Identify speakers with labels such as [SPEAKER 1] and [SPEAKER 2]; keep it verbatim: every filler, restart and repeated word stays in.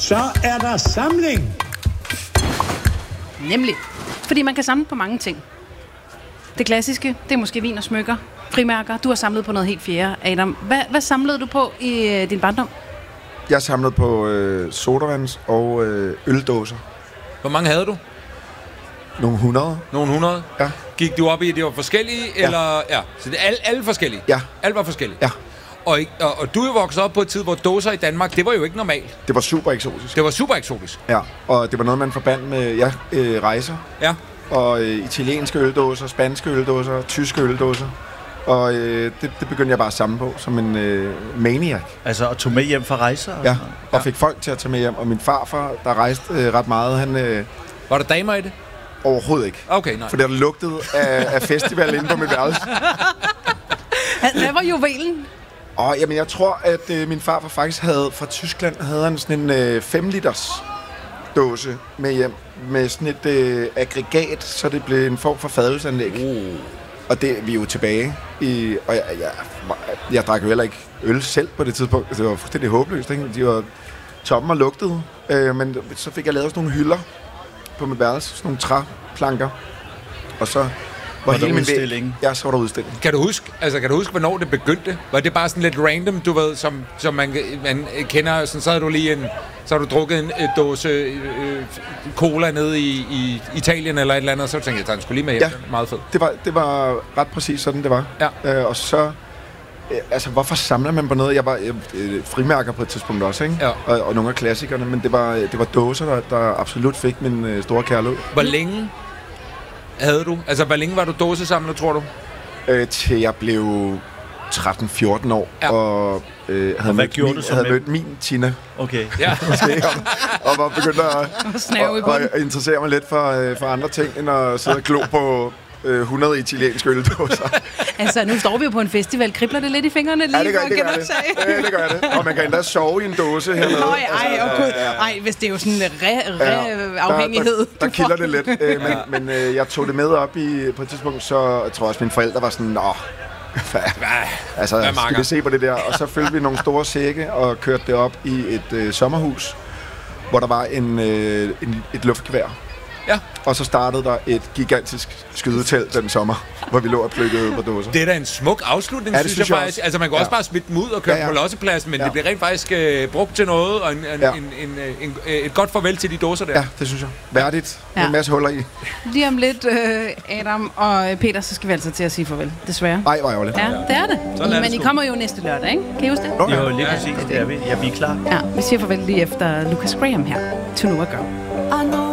[SPEAKER 1] Så er der samling.
[SPEAKER 2] Nemlig. Fordi man kan samle på mange ting. Det klassiske, det er måske vin og smykker, frimærker. Du har samlet på noget helt fjerde, Adam. Hvad, hvad samlede du på i øh, din barndom?
[SPEAKER 3] Jeg samlede på øh, sodavands- og øh, øldåser.
[SPEAKER 4] Hvor mange havde du?
[SPEAKER 3] Nogle hundrede.
[SPEAKER 4] Nogle hundrede?
[SPEAKER 3] Ja.
[SPEAKER 4] Gik du op i, at det var forskellige,
[SPEAKER 3] Ja.
[SPEAKER 4] eller... Ja, så det er alle, alle forskellige?
[SPEAKER 3] Ja.
[SPEAKER 4] Alt var forskellige?
[SPEAKER 3] Ja.
[SPEAKER 4] Og, og, og du er jo vokset op på et tid, hvor dåser i Danmark, det var jo ikke normalt.
[SPEAKER 3] Det var super eksotisk.
[SPEAKER 4] Det var super eksotisk.
[SPEAKER 3] Ja, og det var noget, man forbandt med ja, øh, rejser.
[SPEAKER 4] Ja.
[SPEAKER 3] Og øh, italienske øldåser, spanske øldåser, tyske øldåser. Og øh, det, det begyndte jeg bare at samle på som en øh, maniac.
[SPEAKER 5] Altså at tog med hjem fra rejser? Og
[SPEAKER 3] ja,
[SPEAKER 5] sådan.
[SPEAKER 3] og fik folk til at tage med hjem. Og min farfar, der rejste øh, ret meget, han... Øh,
[SPEAKER 4] var der damer i det?
[SPEAKER 3] Overhovedet ikke.
[SPEAKER 4] Okay, nej.
[SPEAKER 3] For det lugtede af, af festival inde på mit værelse.
[SPEAKER 2] Hvad var juvelen?
[SPEAKER 3] Og jamen, jeg tror, at øh, min farfar faktisk havde fra Tyskland havde han sådan en øh, fem liters dåse med hjem med sådan et øh, aggregat, så det blev en form for fadelsanlæg.
[SPEAKER 4] Uh.
[SPEAKER 3] Og det vi er jo tilbage i, og jeg, jeg, jeg drak jo heller ikke øl selv på det tidspunkt. Det var fuldstændig håbløst, ikke? De var tomme og lugtede. Øh, men så fik jeg lavet sådan nogle hylder på mit værelse, sådan nogle træplanker. Og så
[SPEAKER 5] var
[SPEAKER 3] hele
[SPEAKER 5] der
[SPEAKER 3] min
[SPEAKER 5] udstilling?
[SPEAKER 3] Ja, så var der udstilling.
[SPEAKER 4] Kan du huske, altså kan du huske, hvornår det begyndte? Var det bare sådan lidt random, du ved, som, som man, man kender, sådan, så havde du lige en, så har du drukket en et dåse øh, cola nede i, i Italien eller et eller andet, og så tænkte jeg, at den skulle lige med hjem.
[SPEAKER 3] Ja,
[SPEAKER 4] meget fedt.
[SPEAKER 3] Det var, det var ret præcis sådan, det var.
[SPEAKER 4] Ja.
[SPEAKER 3] Øh, og så, øh, altså hvorfor samler man på noget? Jeg var øh, frimærker på et tidspunkt også, ikke?
[SPEAKER 4] Ja.
[SPEAKER 3] Og, og nogle af klassikerne, men det var, det var dåser, der, der absolut fik min øh, store kærlighed.
[SPEAKER 4] Hvor længe havde du? Altså, hvor længe var du dåsesamler, tror du?
[SPEAKER 3] Øh, til jeg blev tretten fjorten år,
[SPEAKER 4] ja.
[SPEAKER 3] og øh, havde,
[SPEAKER 5] og
[SPEAKER 3] mødt min, havde
[SPEAKER 5] med?
[SPEAKER 3] mødt min Tina.
[SPEAKER 5] Okay.
[SPEAKER 4] Ja.
[SPEAKER 3] og, og var begyndt at, at, at interessere mig lidt for, øh, for andre ting, end at sidde og glo på øh, hundrede italienske øldåser.
[SPEAKER 2] Altså, nu står vi jo på en festival. Kribler det lidt i fingrene lige
[SPEAKER 3] ja, det gør,
[SPEAKER 2] for
[SPEAKER 3] det,
[SPEAKER 2] at
[SPEAKER 3] gør det. Ja, det gør det. Og man kan endda sove i en dåse hernede.
[SPEAKER 2] Nå, ej, og gud. Ej, hvis det er jo sådan en re-afhængighed.
[SPEAKER 3] Ja, der, der, der kilder det lidt. Øh, men men øh, jeg tog det med op i, på et tidspunkt, så jeg tror også, mine forældre var sådan, åh, altså, skal vi se på det der? Og så følte vi nogle store sække og kørte det op i et øh, sommerhus, hvor der var en, øh, en, et luftgevær.
[SPEAKER 4] Ja.
[SPEAKER 3] Og så startede der et gigantisk skydetelt den sommer, hvor vi lå og plukkede på dåser.
[SPEAKER 4] Det er da en smuk afslutning,
[SPEAKER 3] ja,
[SPEAKER 4] synes,
[SPEAKER 3] synes
[SPEAKER 4] jeg
[SPEAKER 3] jeg
[SPEAKER 4] faktisk.
[SPEAKER 3] også.
[SPEAKER 4] Altså, man kan ja. også bare smitte dem ud og køre ja, ja. på lossepladsen, men ja. det bliver rent faktisk øh, brugt til noget, og en, en, ja. en, en, en, en, et godt farvel til de dåser der.
[SPEAKER 3] Ja, det synes jeg. Værdigt. Ja. En masse huller i.
[SPEAKER 2] Lige om lidt, øh, Adam og Peter, så skal vi altså til at sige farvel, desværre.
[SPEAKER 3] Nej, hvor ærgerligt.
[SPEAKER 2] Ja, det er det.
[SPEAKER 4] Sådan
[SPEAKER 2] Men I kommer jo næste lørdag, ikke? Kan I huske det?
[SPEAKER 5] Jo, jo lige præcis. Det er vi. Ja, vi er klar.
[SPEAKER 2] Ja, vi siger farvel lige efter Lucas Graham her. To Know a Girl.